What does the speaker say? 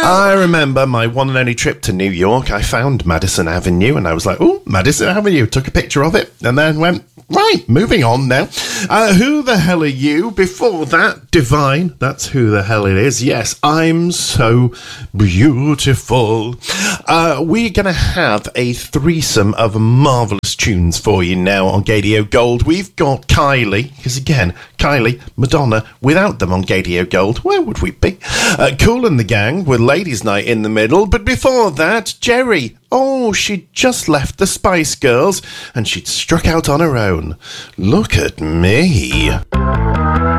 I remember my one and only trip to New York. I found Madison Avenue and I was like, oh, Madison Avenue. Took a picture of it and then went, right, moving on now. Who the hell are you? Before that, Divine. That's who the hell it is. Yes, I'm so beautiful. We're going to have a threesome of marvellous tunes for you now on Gadio Gold. We've got Kylie, because again, Kylie, Madonna, without them on Gadio Gold, where would we be? Kool and the Gang with Ladies Night in the middle. But before that, Jerry. Oh, she'd just left the Spice Girls and she'd struck out on her own. Look at me.